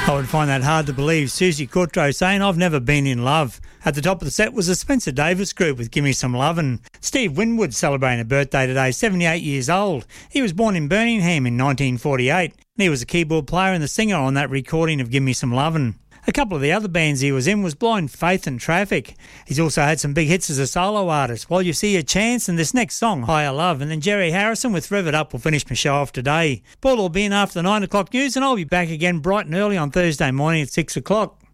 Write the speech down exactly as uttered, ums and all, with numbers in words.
I would find that hard to believe. Susie Courtreau saying, I've never been in love. At the top of the set was the Spencer Davis Group with Gimme Some Lovin'. Steve Winwood celebrating a birthday today, seventy-eight years old. He was born in Birmingham in nineteen forty-eight. And he was a keyboard player and the singer on that recording of Gimme Some Lovin'. A couple of the other bands he was in was Blind Faith and Traffic. He's also had some big hits as a solo artist. While You See a Chance and this next song, Higher Love. And then Jerry Harrison with Rev It Up will finish my show off today. Paul will be in after the nine o'clock news and I'll be back again bright and early on Thursday morning at six o'clock.